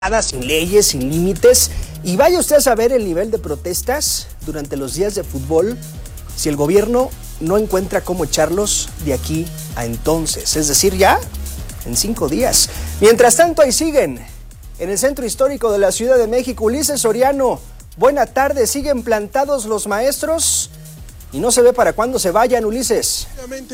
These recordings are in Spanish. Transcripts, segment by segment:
sin leyes, sin límites, y vaya usted a saber el nivel de protestas durante los días de fútbol si el gobierno no encuentra cómo echarlos de aquí a entonces, es decir, ya en 5 días. Mientras tanto, ahí siguen, en el centro histórico de la Ciudad de México. Ulises Soriano, buena tarde, ¿siguen plantados los maestros? Y no se ve para cuándo se vayan, Ulises.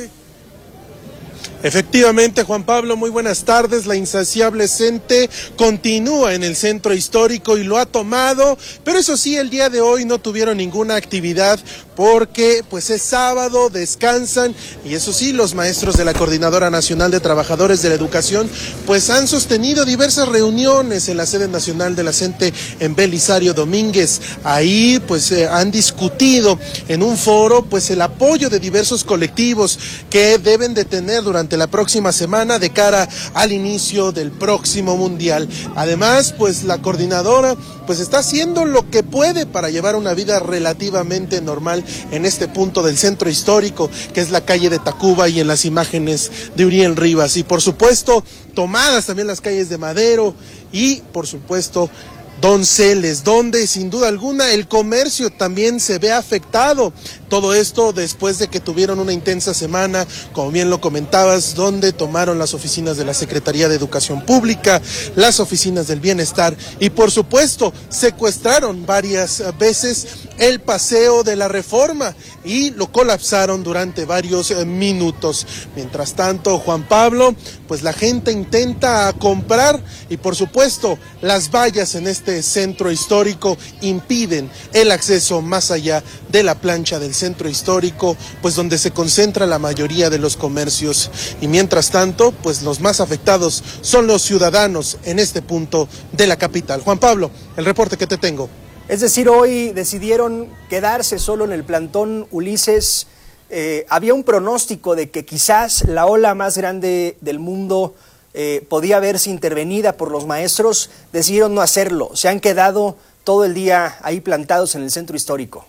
Efectivamente, Juan Pablo, muy buenas tardes. La insaciable gente continúa en el centro histórico y lo ha tomado, pero eso sí, el día de hoy no tuvieron ninguna actividad porque pues es sábado, descansan, y eso sí, los maestros de la Coordinadora Nacional de Trabajadores de la Educación pues han sostenido diversas reuniones en la sede nacional de la CENTE en Belisario Domínguez. Ahí pues han discutido en un foro pues el apoyo de diversos colectivos que deben de tener durante la próxima semana de cara al inicio del próximo mundial. Además, pues la coordinadora pues está haciendo lo que puede para llevar una vida relativamente normal en este punto del centro histórico, que es la calle de Tacuba, y en las imágenes de Uriel Rivas, y por supuesto tomadas también las calles de Madero y por supuesto Donceles, donde sin duda alguna el comercio también se ve afectado. Todo esto después de que tuvieron una intensa semana, como bien lo comentabas, donde tomaron las oficinas de la Secretaría de Educación Pública, las oficinas del Bienestar y por supuesto secuestraron varias veces el Paseo de la Reforma y lo colapsaron durante varios minutos. Mientras tanto, Juan Pablo, pues la gente intenta comprar y por supuesto las vallas en este centro histórico impiden el acceso más allá de la plancha del centro histórico, pues donde se concentra la mayoría de los comercios. Y mientras tanto, pues los más afectados son los ciudadanos en este punto de la capital. Juan Pablo, el reporte que te tengo. Es decir, hoy decidieron quedarse solo en el plantón, Ulises. Había un pronóstico de que quizás la ola más grande del mundo podía verse intervenida por los maestros. Decidieron no hacerlo, se han quedado todo el día ahí plantados en el centro histórico.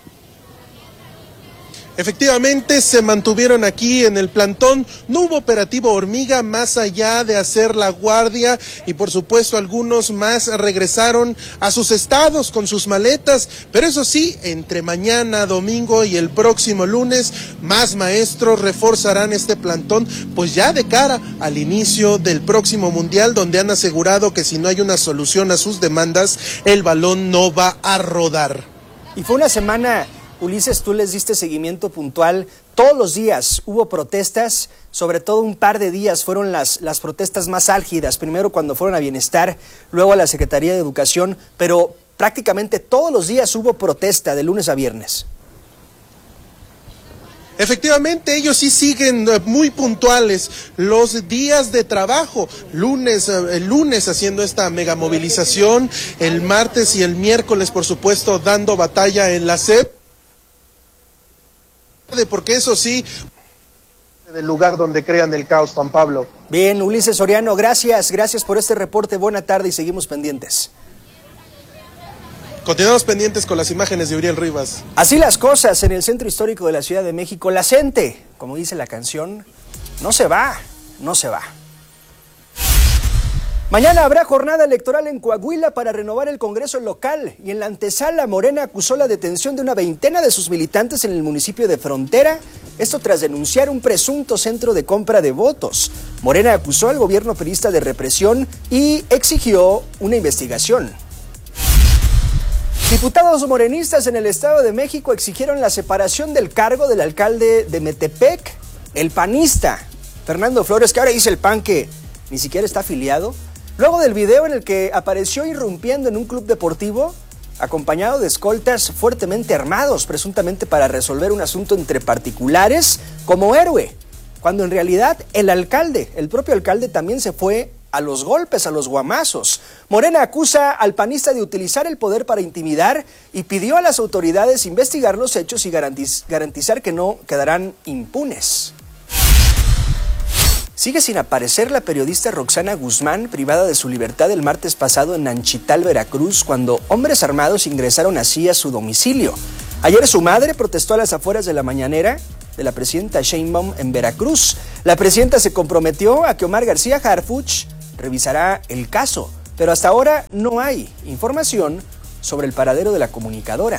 Efectivamente, se mantuvieron aquí en el plantón, no hubo operativo hormiga más allá de hacer la guardia y por supuesto algunos más regresaron a sus estados con sus maletas, pero eso sí, entre mañana, domingo y el próximo lunes, más maestros reforzarán este plantón, pues ya de cara al inicio del próximo mundial, donde han asegurado que si no hay una solución a sus demandas, el balón no va a rodar. Y fue una semana, Ulises, tú les diste seguimiento puntual. Todos los días hubo protestas, sobre todo un par de días fueron las protestas más álgidas. Primero cuando fueron a Bienestar, luego a la Secretaría de Educación, pero prácticamente todos los días hubo protesta de lunes a viernes. Efectivamente, ellos sí siguen muy puntuales los días de trabajo, el lunes haciendo esta mega movilización, el martes y el miércoles, por supuesto, dando batalla en la SEP. Porque eso sí, del lugar donde crean el caos, Juan Pablo. Bien, Ulises Soriano, gracias por este reporte, buena tarde y seguimos pendientes. Continuamos pendientes con las imágenes de Uriel Rivas. Así las cosas en el centro histórico de la Ciudad de México. La CENTE, como dice la canción, no se va. Mañana habrá jornada electoral en Coahuila para renovar el Congreso local, y en la antesala Morena acusó la detención de una veintena de sus militantes en el municipio de Frontera, esto tras denunciar un presunto centro de compra de votos. Morena acusó al gobierno priista de represión y exigió una investigación. Diputados morenistas en el Estado de México exigieron la separación del cargo del alcalde de Metepec, el panista Fernando Flores, que ahora dice el PAN que ni siquiera está afiliado, luego del video en el que apareció irrumpiendo en un club deportivo, acompañado de escoltas fuertemente armados, presuntamente para resolver un asunto entre particulares, como héroe, cuando en realidad el propio alcalde también se fue a los golpes, a los guamazos. Morena acusa al panista de utilizar el poder para intimidar y pidió a las autoridades investigar los hechos y garantizar que no quedarán impunes. Sigue sin aparecer la periodista Roxana Guzmán, privada de su libertad el martes pasado en Nanchital, Veracruz, cuando hombres armados ingresaron así a su domicilio. Ayer su madre protestó a las afueras de la mañanera de la presidenta Sheinbaum en Veracruz. La presidenta se comprometió a que Omar García Harfuch revisará el caso. pero hasta ahora no hay información sobre el paradero de la comunicadora.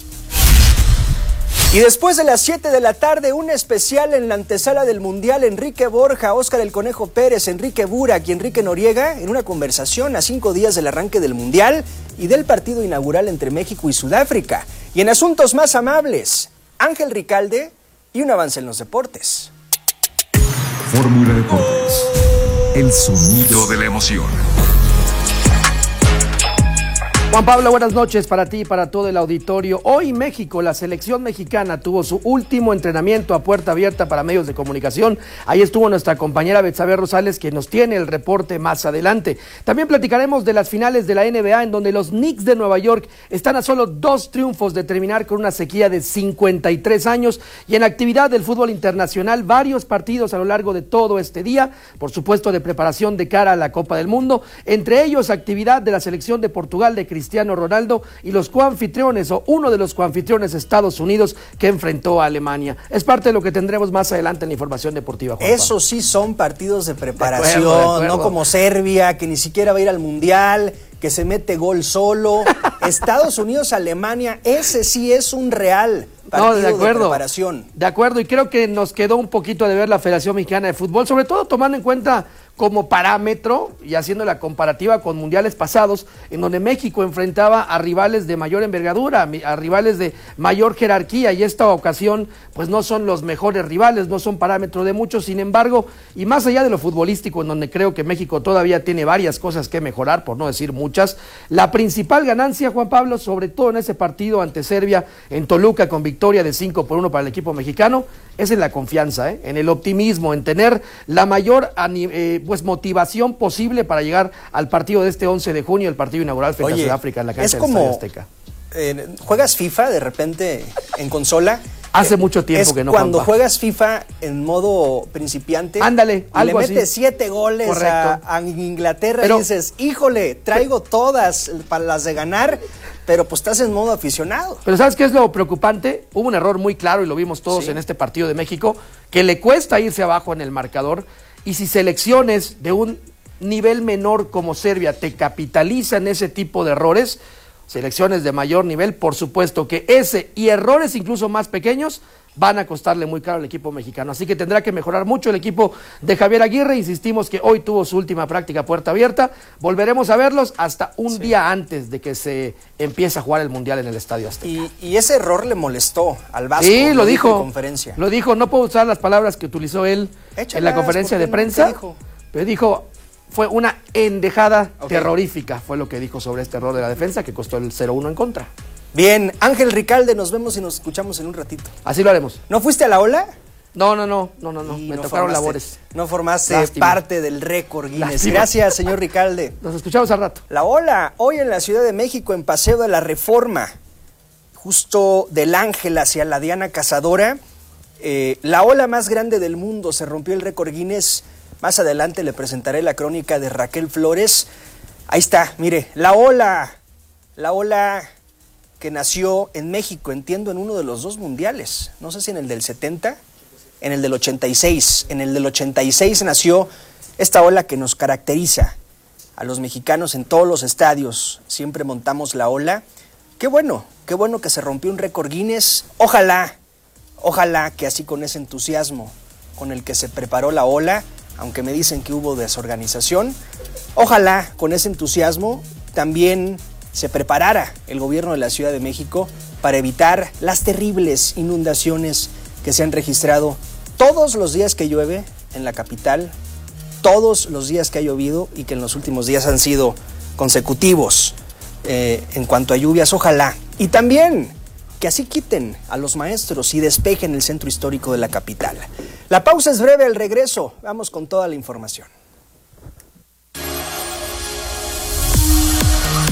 Y después de las 7 de la tarde, un especial en la antesala del Mundial. Enrique Borja, Óscar el Conejo Pérez, Enrique Burak y Enrique Noriega en una conversación a 5 días del arranque del Mundial y del partido inaugural entre México y Sudáfrica. Y en asuntos más amables, Ángel Ricalde y un avance en los deportes. Fórmula Deportes, el sonido de la emoción. Juan Pablo, buenas noches para ti y para todo el auditorio. Hoy México, la selección mexicana tuvo su último entrenamiento a puerta abierta para medios de comunicación. Ahí estuvo nuestra compañera Betsabe Rosales, que nos tiene el reporte más adelante. También platicaremos de las finales de la NBA, en donde los Knicks de Nueva York están a solo 2 triunfos de terminar con una sequía de 53 años. Y en actividad del fútbol internacional, varios partidos a lo largo de todo este día, por supuesto de preparación de cara a la Copa del Mundo. Entre ellos, actividad de la selección de Portugal de Cristiano Ronaldo y los coanfitriones, o uno de los coanfitriones, Estados Unidos, que enfrentó a Alemania. Es parte de lo que tendremos más adelante en la información deportiva, Juanpa. Eso sí son partidos de preparación, de acuerdo. No como Serbia, que ni siquiera va a ir al Mundial, que se mete gol solo. Estados Unidos, Alemania, ese sí es un real partido de preparación. De acuerdo, y creo que nos quedó un poquito de ver la Federación Mexicana de Fútbol, sobre todo tomando en cuenta como parámetro y haciendo la comparativa con mundiales pasados, en donde México enfrentaba a rivales de mayor envergadura, a rivales de mayor jerarquía, y esta ocasión pues no son los mejores rivales, no son parámetro de muchos. Sin embargo, y más allá de lo futbolístico, en donde creo que México todavía tiene varias cosas que mejorar, por no decir muchas, la principal ganancia, Juan Pablo, sobre todo en ese partido ante Serbia en Toluca, con victoria de 5-1 para el equipo mexicano, es en la confianza, en el optimismo, en tener la mayor motivación posible para llegar al partido de este 11 de junio, el partido inaugural frente a Sudáfrica en la cancha del Estadio Azteca. ¿Juegas FIFA de repente en consola? Hace mucho tiempo que no, cuando Juanpa. Juegas FIFA en modo principiante. Ándale, algo le metes así. 7 goles a Inglaterra. Pero, y dices, híjole, traigo todas para las de ganar, pero pues estás en modo aficionado. Pero ¿sabes qué es lo preocupante? Hubo un error muy claro, y lo vimos todos en este partido de México, que le cuesta irse abajo en el marcador, y si selecciones de un nivel menor como Serbia te capitalizan ese tipo de errores, selecciones de mayor nivel, por supuesto que ese y errores incluso más pequeños van a costarle muy caro al equipo mexicano. Así que tendrá que mejorar mucho el equipo de Javier Aguirre. Insistimos que hoy tuvo su última práctica a puerta abierta. Volveremos a verlos hasta un día antes de que se empiece a jugar el Mundial en el Estadio Azteca. Y ese error le molestó al Vasco. Sí, lo dijo en conferencia. Lo dijo, no puedo usar las palabras que utilizó él en la conferencia de prensa, pero dijo... Fue una endejada terrorífica, fue lo que dijo sobre este error de la defensa que costó el 0-1 en contra. Bien, Ángel Ricalde, nos vemos y nos escuchamos en un ratito. Así lo haremos. ¿No fuiste a la ola? No, me tocaron labores. No formaste parte del récord Guinness. Lástima. Gracias, señor Ricalde. Nos escuchamos al rato. La ola, hoy en la Ciudad de México, en Paseo de la Reforma, justo del Ángel hacia la Diana Cazadora, la ola más grande del mundo, se rompió el récord Guinness. Más adelante le presentaré la crónica de Raquel Flores. Ahí está, mire, la ola que nació en México, entiendo, en uno de los 2 mundiales. No sé si en el del 70, en el del 86. En el del 86 nació esta ola que nos caracteriza a los mexicanos en todos los estadios. Siempre montamos la ola. Qué bueno que se rompió un récord Guinness. Ojalá que así, con ese entusiasmo con el que se preparó la ola, aunque me dicen que hubo desorganización, ojalá con ese entusiasmo también se preparara el gobierno de la Ciudad de México para evitar las terribles inundaciones que se han registrado todos los días que llueve en la capital, todos los días que ha llovido y que en los últimos días han sido consecutivos en cuanto a lluvias. Ojalá. Y también que así quiten a los maestros y despejen el centro histórico de la capital. La pausa es breve, al regreso vamos con toda la información.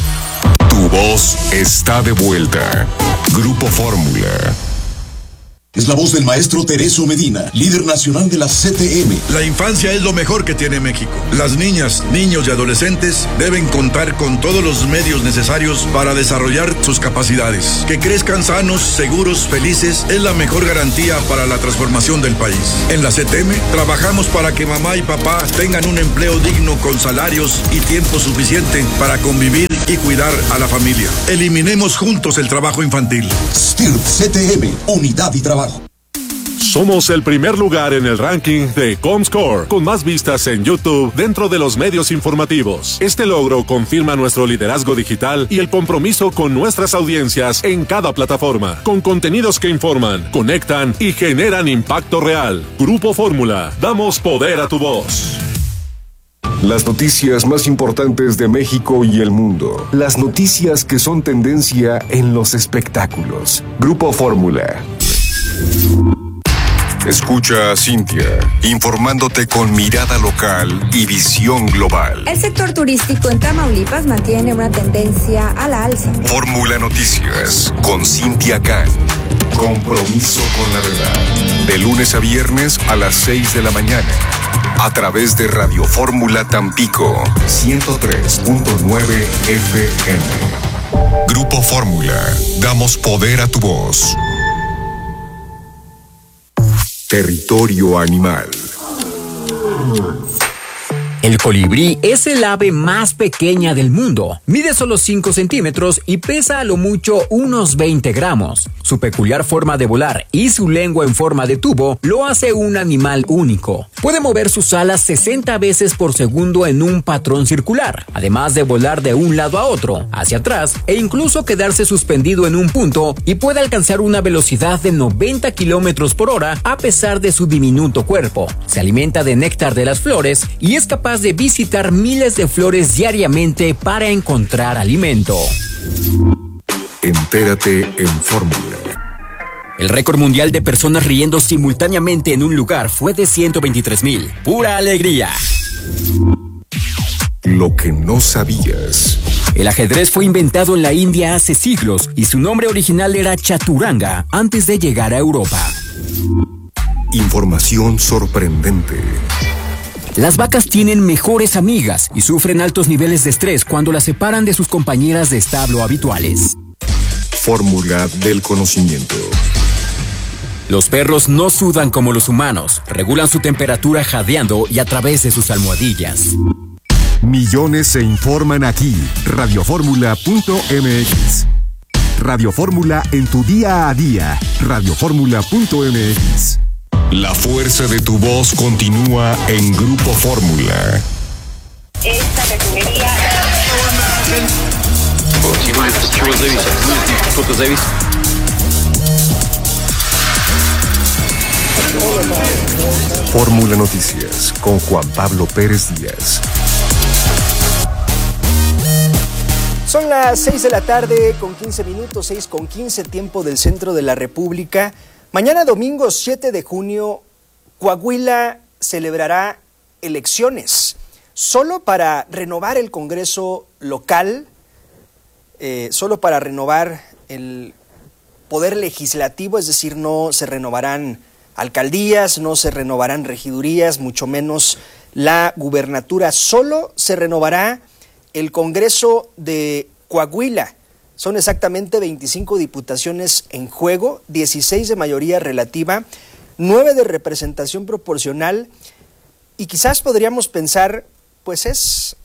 Tu voz está de vuelta. Grupo Fórmula. Es la voz del maestro Tereso Medina, líder nacional de la CTM. La infancia es lo mejor que tiene México. Las niñas, niños y adolescentes deben contar con todos los medios necesarios para desarrollar sus capacidades. Que crezcan sanos, seguros, felices es la mejor garantía para la transformación del país. En la CTM trabajamos para que mamá y papá tengan un empleo digno con salarios y tiempo suficiente para convivir y cuidar a la familia. Eliminemos juntos el trabajo infantil. STIRP CTM, unidad y trabajo. Somos el primer lugar en el ranking de Comscore, con más vistas en YouTube dentro de los medios informativos. Este logro confirma nuestro liderazgo digital y el compromiso con nuestras audiencias en cada plataforma, con contenidos que informan, conectan y generan impacto real. Grupo Fórmula, damos poder a tu voz. Las noticias más importantes de México y el mundo. Las noticias que son tendencia en los espectáculos. Grupo Fórmula. Escucha a Cintia, informándote con mirada local y visión global. El sector turístico en Tamaulipas mantiene una tendencia a la alza. Fórmula Noticias, con Cintia Can. Compromiso con la verdad. De lunes a viernes a las 6 de la mañana. A través de Radio Fórmula Tampico, 103.9 FM. Grupo Fórmula, damos poder a tu voz. Territorio animal. El colibrí es el ave más pequeña del mundo. Mide solo 5 centímetros y pesa a lo mucho unos 20 gramos. Su peculiar forma de volar y su lengua en forma de tubo lo hace un animal único. Puede mover sus alas 60 veces por segundo en un patrón circular, además de volar de un lado a otro, hacia atrás e incluso quedarse suspendido en un punto, y puede alcanzar una velocidad de 90 kilómetros por hora a pesar de su diminuto cuerpo. Se alimenta de néctar de las flores y es capaz de visitar miles de flores diariamente para encontrar alimento. Entérate en Fórmula. El récord mundial de personas riendo simultáneamente en un lugar fue de 123,000. ¡Pura alegría! Lo que no sabías. El ajedrez fue inventado en la India hace siglos y su nombre original era Chaturanga antes de llegar a Europa. Información sorprendente. Las vacas tienen mejores amigas y sufren altos niveles de estrés cuando las separan de sus compañeras de establo habituales. Fórmula del conocimiento. Los perros no sudan como los humanos, regulan su temperatura jadeando y a través de sus almohadillas. Millones se informan aquí. Radioformula.mx. Radio Fórmula en tu día a día. Radioformula.mx. La fuerza de tu voz continúa en Grupo Fórmula. Esta refinería... Fórmula Noticias con Juan Pablo Pérez Díaz. Son las 6 de la tarde con 15 minutos, 6:15 tiempo del centro de la República. Mañana domingo 7 de junio, Coahuila celebrará elecciones solo para renovar el Congreso local, solo para renovar el poder legislativo, es decir, no se renovarán alcaldías, no se renovarán regidurías, mucho menos la gubernatura, solo se renovará el Congreso de Coahuila. Son exactamente 25 diputaciones en juego, 16 de mayoría relativa, 9 de representación proporcional, y quizás podríamos pensar, pues es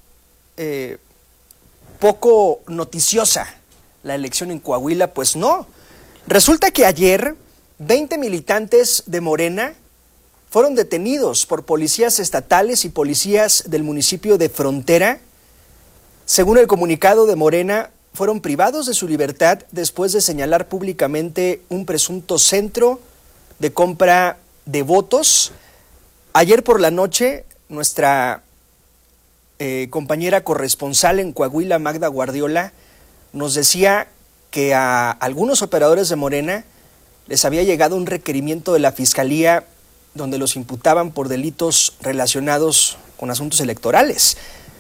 poco noticiosa la elección en Coahuila. Pues no. Resulta que ayer 20 militantes de Morena fueron detenidos por policías estatales y policías del municipio de Frontera. Según el comunicado de Morena, fueron privados de su libertad después de señalar públicamente un presunto centro de compra de votos. Ayer por la noche, nuestra compañera corresponsal en Coahuila, Magda Guardiola, nos decía que a algunos operadores de Morena les había llegado un requerimiento de la Fiscalía donde los imputaban por delitos relacionados con asuntos electorales.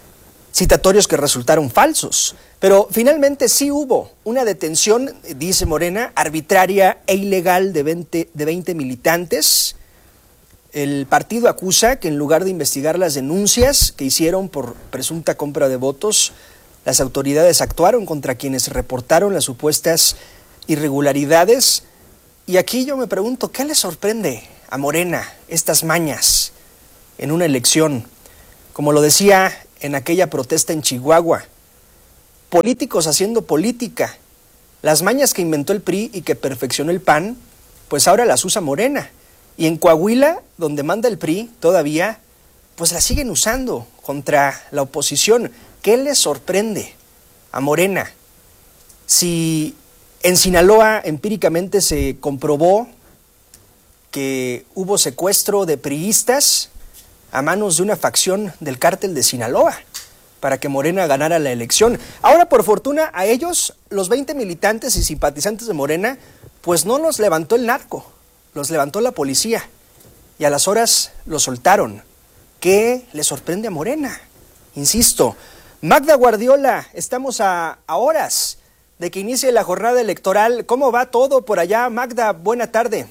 citatorios que resultaron falsos. Pero finalmente sí hubo una detención, dice Morena, arbitraria e ilegal de 20 militantes. El partido acusa que en lugar de investigar las denuncias que hicieron por presunta compra de votos, las autoridades actuaron contra quienes reportaron las supuestas irregularidades. Y aquí yo me pregunto, ¿qué le sorprende a Morena estas mañas en una elección? Como lo decía en aquella protesta en Chihuahua, políticos haciendo política. Las mañas que inventó el PRI y que perfeccionó el PAN, pues ahora las usa Morena. Y en Coahuila, donde manda el PRI todavía, pues la siguen usando contra la oposición. ¿Qué les sorprende a Morena? Si en Sinaloa empíricamente se comprobó que hubo secuestro de priistas a manos de una facción del cártel de Sinaloa para que Morena ganara la elección. Ahora, por fortuna, a ellos, los 20 militantes y simpatizantes de Morena, pues no los levantó el narco, los levantó la policía y a las horas los soltaron. ¿Qué le sorprende a Morena? Insisto, Magda Guardiola, estamos a horas de que inicie la jornada electoral. ¿Cómo va todo por allá? Magda, buena tarde.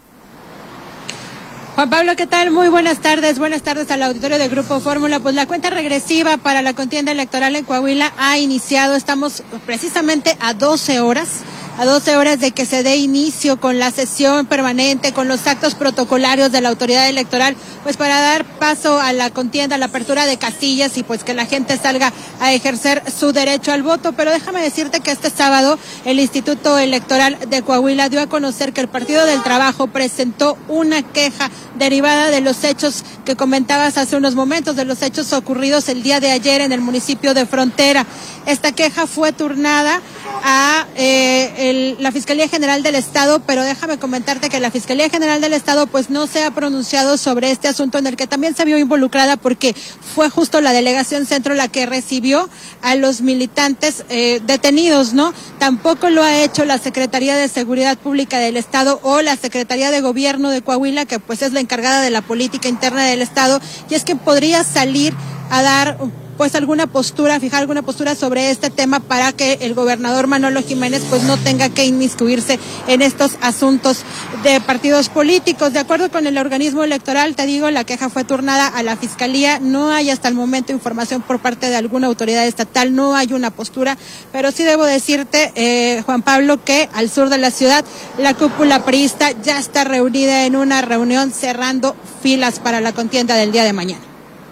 Juan Pablo, ¿qué tal? Muy buenas tardes al auditorio de Grupo Fórmula. Pues la cuenta regresiva para la contienda electoral en Coahuila ha iniciado. Estamos precisamente a 12 horas de que se dé inicio con la sesión permanente, con los actos protocolarios de la autoridad electoral, pues para dar paso a la contienda, a la apertura de casillas y pues que la gente salga a ejercer su derecho al voto. Pero déjame decirte que este sábado el Instituto Electoral de Coahuila dio a conocer que el Partido del Trabajo presentó una queja derivada de los hechos que comentabas hace unos momentos, de los hechos ocurridos el día de ayer en el municipio de Frontera. Esta queja fue turnada a la Fiscalía General del Estado, pero déjame comentarte que la Fiscalía General del Estado pues no se ha pronunciado sobre este asunto, en el que también se vio involucrada porque fue justo la Delegación Centro la que recibió a los militantes detenidos, ¿no? Tampoco lo ha hecho la Secretaría de Seguridad Pública del Estado o la Secretaría de Gobierno de Coahuila, que pues es la encargada de la política interna del Estado, y es que podría salir a dar pues fijar alguna postura sobre este tema para que el gobernador Manolo Jiménez pues no tenga que inmiscuirse en estos asuntos de partidos políticos. De acuerdo con el organismo electoral, te digo, la queja fue turnada a la Fiscalía. No hay hasta el momento información por parte de alguna autoridad estatal, no hay una postura, pero sí debo decirte, Juan Pablo, que al sur de la ciudad la cúpula priista ya está reunida en una reunión cerrando filas para la contienda del día de mañana.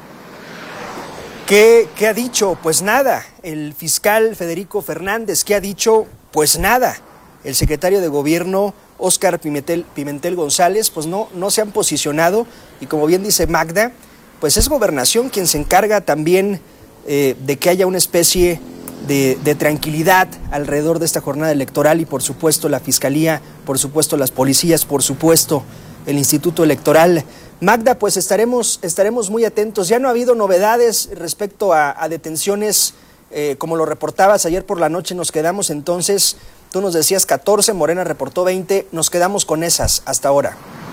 ¿Qué ha dicho? Pues nada. El fiscal Federico Fernández, ¿qué ha dicho? Pues nada. El secretario de Gobierno, Óscar Pimentel González, pues no se han posicionado. Y como bien dice Magda, pues es Gobernación quien se encarga también de que haya una especie de tranquilidad alrededor de esta jornada electoral, y por supuesto la Fiscalía, por supuesto las policías, por supuesto el Instituto Electoral. Magda, pues estaremos muy atentos. Ya no ha habido novedades respecto a detenciones, como lo reportabas ayer por la noche. Nos quedamos entonces, tú nos decías 14, Morena reportó 20, nos quedamos con esas hasta ahora.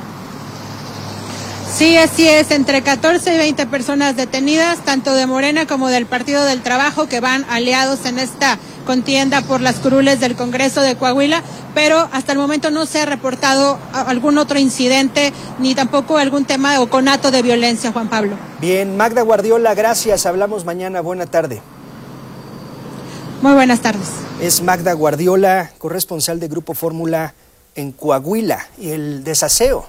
Sí, así es, entre 14 y 20 personas detenidas, tanto de Morena como del Partido del Trabajo, que van aliados en esta contienda por las curules del Congreso de Coahuila, pero hasta el momento no se ha reportado algún otro incidente, ni tampoco algún tema o conato de violencia, Juan Pablo. Bien, Magda Guardiola, gracias, hablamos mañana, buena tarde. Muy buenas tardes. Es Magda Guardiola, corresponsal de Grupo Fórmula en Coahuila, y el desaseo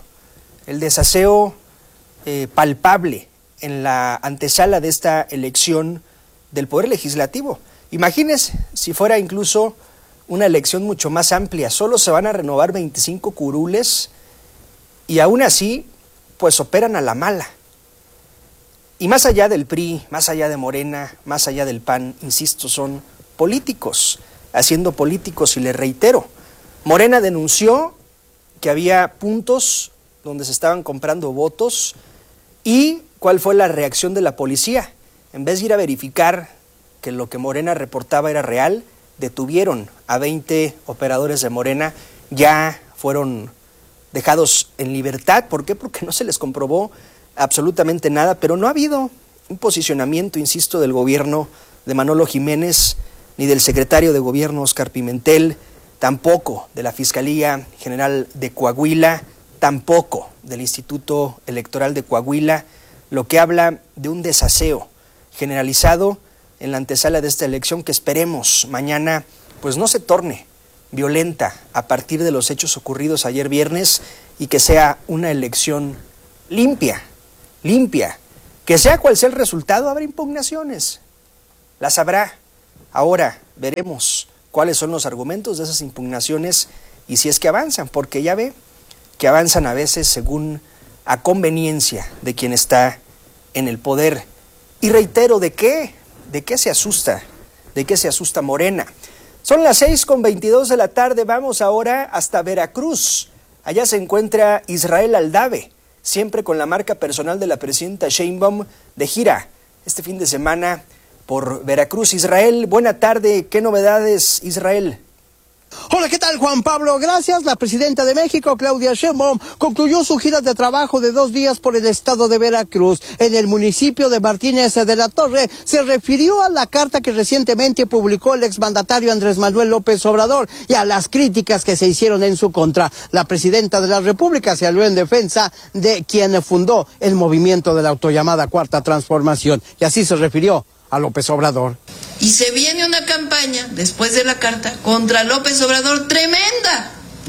palpable en la antesala de esta elección del Poder Legislativo. Imagínense si fuera incluso una elección mucho más amplia. Solo se van a renovar 25 curules y aún así pues operan a la mala. Y más allá del PRI, más allá de Morena, más allá del PAN, insisto, son políticos, haciendo políticos. Y les reitero, Morena denunció que había puntos donde se estaban comprando votos. ¿Y cuál fue la reacción de la policía? En vez de ir a verificar que lo que Morena reportaba era real, detuvieron a 20 operadores de Morena, ya fueron dejados en libertad. ¿Por qué? Porque no se les comprobó absolutamente nada, pero no ha habido un posicionamiento, insisto, del gobierno de Manolo Jiménez, ni del secretario de Gobierno Óscar Pimentel, tampoco de la Fiscalía General de Coahuila, tampoco del Instituto Electoral de Coahuila, lo que habla de un desaseo generalizado en la antesala de esta elección que esperemos mañana pues no se torne violenta a partir de los hechos ocurridos ayer viernes y que sea una elección limpia, que sea cual sea el resultado, habrá impugnaciones, las habrá. Ahora veremos cuáles son los argumentos de esas impugnaciones y si es que avanzan, porque ya ve que avanzan a veces según a conveniencia de quien está en el poder. Y reitero, ¿de qué se asusta? ¿De qué se asusta Morena? Son las 6:22 de la tarde, vamos ahora hasta Veracruz. Allá se encuentra Israel Aldave, siempre con la marca personal de la presidenta Sheinbaum, de gira este fin de semana por Veracruz. Israel, buena tarde, ¿qué novedades, Israel? Hola, ¿qué tal, Juan Pablo? Gracias. La presidenta de México, Claudia Sheinbaum, concluyó su gira de trabajo de 2 días por el estado de Veracruz. En el municipio de Martínez de la Torre se refirió a la carta que recientemente publicó el exmandatario Andrés Manuel López Obrador y a las críticas que se hicieron en su contra. La presidenta de la República se habló en defensa de quien fundó el movimiento de la autollamada Cuarta Transformación y así se refirió a López Obrador. Y se viene una campaña, después de la carta, contra López Obrador tremenda,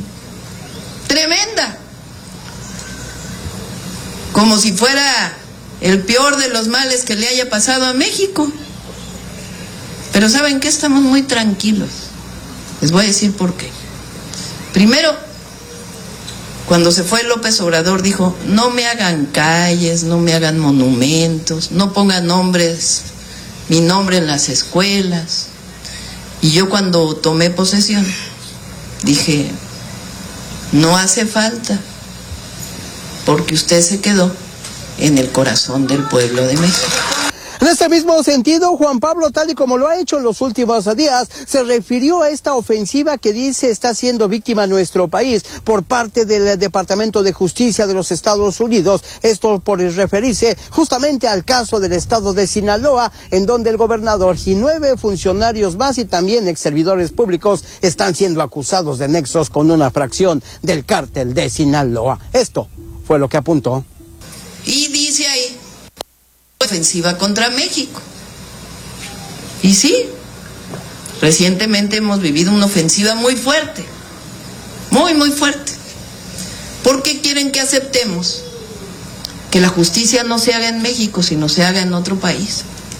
como si fuera el peor de los males que le haya pasado a México. Pero ¿saben qué? Estamos muy tranquilos. Les voy a decir por qué. Primero, cuando se fue López Obrador dijo, no me hagan calles, no me hagan monumentos, no pongan mi nombre en las escuelas. Y yo cuando tomé posesión dije, no hace falta, porque usted se quedó en el corazón del pueblo de México. En este mismo sentido, Juan Pablo, tal y como lo ha hecho en los últimos días, se refirió a esta ofensiva que dice está siendo víctima nuestro país por parte del Departamento de Justicia de los Estados Unidos. Esto por referirse justamente al caso del estado de Sinaloa, en donde el gobernador y 9 funcionarios más y también ex servidores públicos están siendo acusados de nexos con una fracción del cártel de Sinaloa. Esto fue lo que apuntó. Y dice ahí, ofensiva contra México. Y sí, recientemente hemos vivido una ofensiva muy fuerte, muy fuerte. ¿Por qué quieren que aceptemos que la justicia no se haga en México, sino se haga en otro país?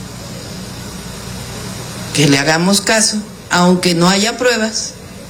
Que le hagamos caso, aunque no haya pruebas,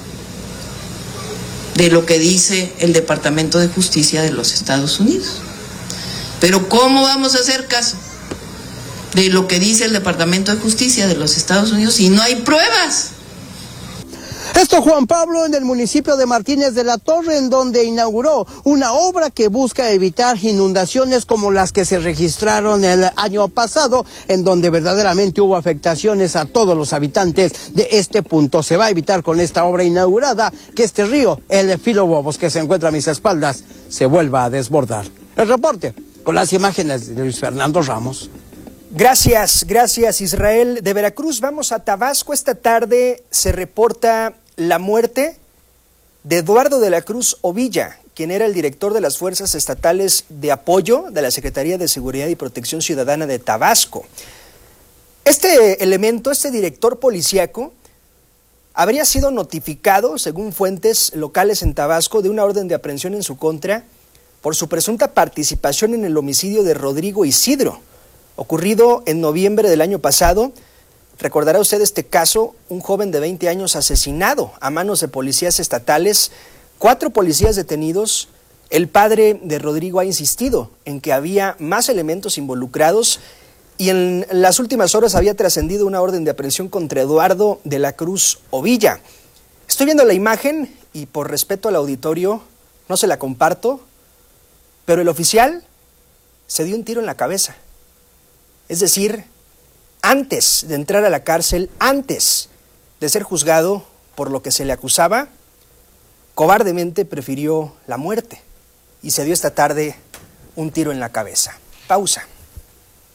de lo que dice el Departamento de Justicia de los Estados Unidos. Pero ¿cómo vamos a hacer caso de lo que dice el Departamento de Justicia de los Estados Unidos si no hay pruebas? Esto, Juan Pablo, en el municipio de Martínez de la Torre, en donde inauguró una obra que busca evitar inundaciones como las que se registraron el año pasado, en donde verdaderamente hubo afectaciones a todos los habitantes de este punto. Se va a evitar con esta obra inaugurada que este río, el Filo Bobos, que se encuentra a mis espaldas, se vuelva a desbordar. El reporte con las imágenes de Luis Fernando Ramos. Gracias Israel. De Veracruz vamos a Tabasco. Esta tarde se reporta la muerte de Eduardo de la Cruz Ovilla, quien era el director de las Fuerzas Estatales de Apoyo de la Secretaría de Seguridad y Protección Ciudadana de Tabasco. Este elemento, este director policíaco, habría sido notificado, según fuentes locales en Tabasco, de una orden de aprehensión en su contra por su presunta participación en el homicidio de Rodrigo Isidro, ocurrido en noviembre del año pasado. Recordará usted este caso, un joven de 20 años asesinado a manos de policías estatales, 4 policías detenidos. El padre de Rodrigo ha insistido en que había más elementos involucrados y en las últimas horas había trascendido una orden de aprehensión contra Eduardo de la Cruz Ovilla. Estoy viendo la imagen y por respeto al auditorio no se la comparto, pero el oficial se dio un tiro en la cabeza. Es decir, antes de entrar a la cárcel, antes de ser juzgado por lo que se le acusaba, cobardemente prefirió la muerte y se dio esta tarde un tiro en la cabeza. Pausa.